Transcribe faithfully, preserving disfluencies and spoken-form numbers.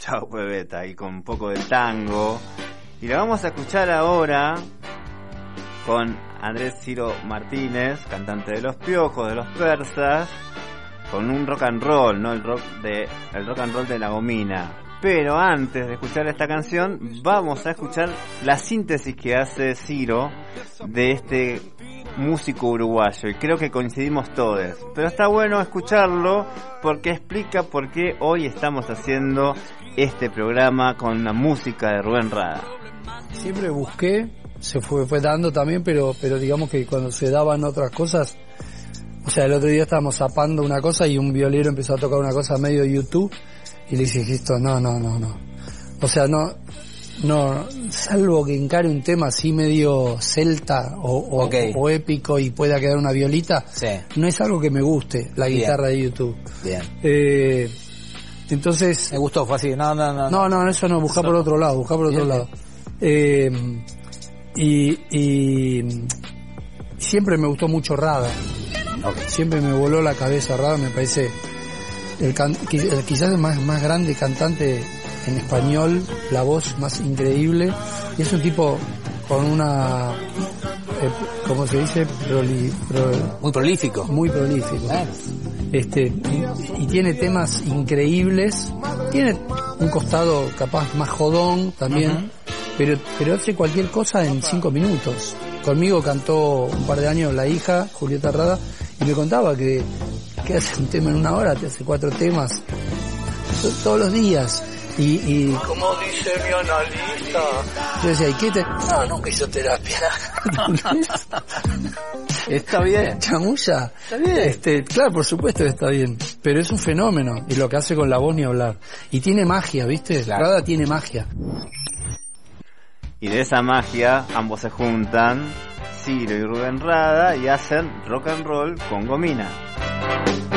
Chau Pebeta, y con un poco de tango. Y la vamos a escuchar ahora con Andrés Ciro Martínez, cantante de Los Piojos, de Los Persas, con un rock and roll, ¿no? El rock de el rock and roll de La Gomina. Pero antes de escuchar esta canción, vamos a escuchar la síntesis que hace Ciro de este músico uruguayo, y creo que coincidimos todos. Pero está bueno escucharlo porque explica por qué hoy estamos haciendo este programa con la música de Rubén Rada. Siempre busqué, se fue, fue dando también, pero, pero digamos que cuando se daban otras cosas, o sea, el otro día estábamos zapando una cosa y un violero empezó a tocar una cosa medio YouTube, y le dije, esto, no, no, no, no. O sea, no, no, salvo que encare un tema así medio celta o, o, okay. o épico y pueda quedar una violita, sí. No es algo que me guste, la Bien. guitarra de YouTube. Bien. Eh, entonces... Me gustó, fue así, no, no, no. No, no, eso no, buscar por otro lado, buscar por otro Bien. lado. Eh, y, y siempre me gustó mucho Rada. Okay. Siempre me voló la cabeza Rada, me parece... El can, quizás el más, más grande cantante en español, la voz más increíble, y es un tipo con una, eh, ¿cómo se dice? Proli, pro, muy prolífico. Muy prolífico. Ah. Este, y, y tiene temas increíbles, tiene un costado capaz más jodón también, uh-huh. pero, pero hace cualquier cosa en cinco minutos. Conmigo cantó un par de años la hija, Julieta Rada, y me contaba que que hace un tema en una hora, te hace cuatro temas todos los días, y, y como dice mi analista, yo decía, ¿y qué te...? No, nunca hizo terapia. Está bien. Chamulla. Está bien. Este, claro, por supuesto que está bien, pero es un fenómeno, y lo que hace con la voz ni hablar. Y tiene magia, ¿viste? Claro. Rada tiene magia. Y de esa magia, ambos se juntan, Ciro y Rubén Rada, y hacen rock and roll con Gomina.